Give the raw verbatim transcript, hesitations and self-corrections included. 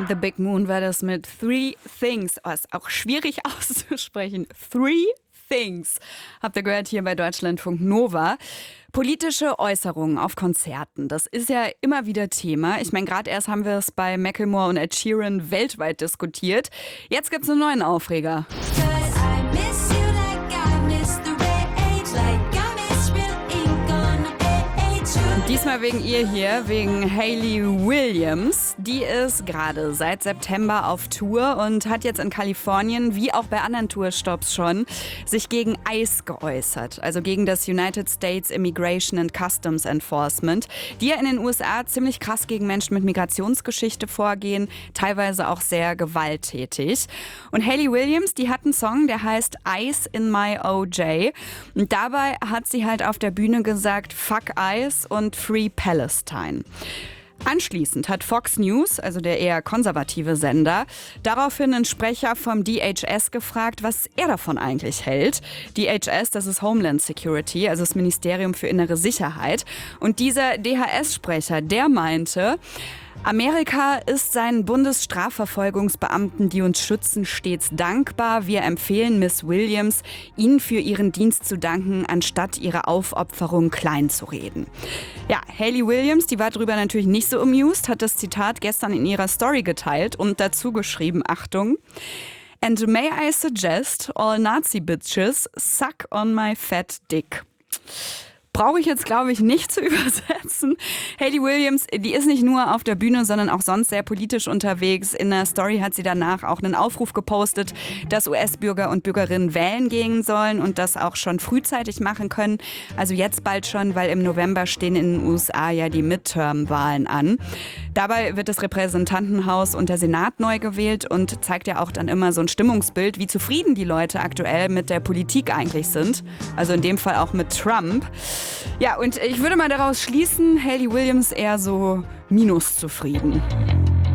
The Big Moon war das mit Three Things. Oh, ist auch schwierig auszusprechen. Three Things. Habt ihr gehört hier bei Deutschlandfunk Nova. Politische Äußerungen auf Konzerten, das ist ja immer wieder Thema. Ich meine, gerade erst haben wir es bei Macklemore und Ed Sheeran weltweit diskutiert. Jetzt gibt's einen neuen Aufreger. Diesmal wegen ihr hier, wegen Hayley Williams. Die ist gerade seit September auf Tour und hat jetzt in Kalifornien, wie auch bei anderen Tourstops schon, sich gegen ICE geäußert. Also gegen das United States Immigration and Customs Enforcement, die ja in den U S A ziemlich krass gegen Menschen mit Migrationsgeschichte vorgehen, teilweise auch sehr gewalttätig. Und Hayley Williams, die hat einen Song, der heißt ICE in My O J. Und dabei hat sie halt auf der Bühne gesagt, fuck ICE und Free Palestine. Anschließend hat Fox News, also der eher konservative Sender, daraufhin einen Sprecher vom D H S gefragt, was er davon eigentlich hält. D H S, das ist Homeland Security, also das Ministerium für innere Sicherheit. Und dieser D H S-Sprecher, der meinte, Amerika ist seinen Bundesstrafverfolgungsbeamten, die uns schützen, stets dankbar. Wir empfehlen Miss Williams, ihnen für ihren Dienst zu danken, anstatt ihre Aufopferung klein zu reden. Ja, Hayley Williams, die war darüber natürlich nicht so amused, hat das Zitat gestern in ihrer Story geteilt und dazu geschrieben, Achtung, "And may I suggest all Nazi bitches suck on my fat dick." Brauche ich jetzt, glaube ich, nicht zu übersetzen. Hayley Williams, die ist nicht nur auf der Bühne, sondern auch sonst sehr politisch unterwegs. In der Story hat sie danach auch einen Aufruf gepostet, dass U S-Bürger und Bürgerinnen wählen gehen sollen und das auch schon frühzeitig machen können. Also jetzt bald schon, weil im November stehen in den U S A ja die Midterm-Wahlen an. Dabei wird das Repräsentantenhaus und der Senat neu gewählt und zeigt ja auch dann immer so ein Stimmungsbild, wie zufrieden die Leute aktuell mit der Politik eigentlich sind. Also in dem Fall auch mit Trump. Ja, und ich würde mal daraus schließen, Hayley Williams eher so minus zufrieden.